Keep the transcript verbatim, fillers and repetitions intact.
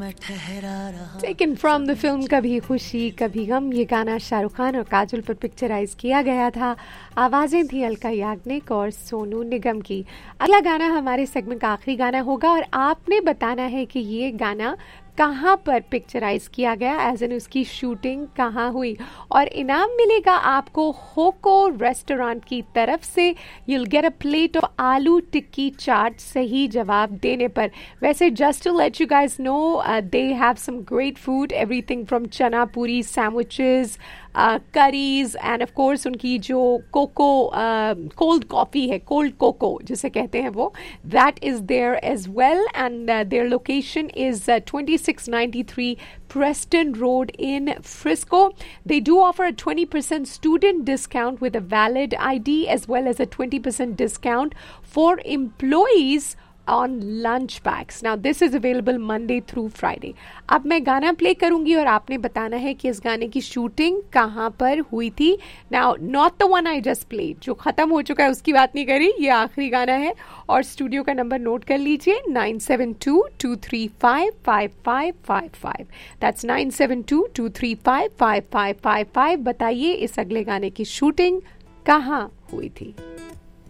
Taken from the film कभी खुशी कभी गम। ये गाना शाहरुख खान और काजोल पर पिक्चराइज किया गया था। आवाज़ें थी अलका याग्निक और सोनू निगम की। अगला गाना हमारे सेगमेंट का आखिरी गाना होगा और आपने बताना है कि ये गाना कहाँ पर पिक्चराइज किया गया, एज इन उसकी शूटिंग कहाँ हुई। और इनाम मिलेगा आपको होको रेस्टोरेंट की तरफ से। You'll get a plate of आलू टिक्की चाट सही जवाब देने पर। वैसे just to let you guys no, they have some great food, everything from चना पूरी, sandwiches, curries end of course उनकी जो कोको कोल्ड कॉफ़ी है, कोल्ड कोको जिसे कहते हैं वो, that is there as well. And their location is twenty six ninety three Preston Road in Frisco. They do offer a twenty percent student discount with a valid I D as well as a twenty percent discount for employees on lunch packs. Now this is available Monday through Friday. अब मैं गाना play करूंगी और आपने बताना है कि इस गाने की शूटिंग कहाँ पर हुई थी. Now not the one I just played, जो खत्म हो चुका है उसकी बात नहीं करी, ये आखिरी गाना है. और स्टूडियो का नंबर नोट कर लीजिए nine seven to to three five five five five five. That's nine seven to to three five five five five five. बताइए इस अगले गाने की शूटिंग कहाँ हुई थी.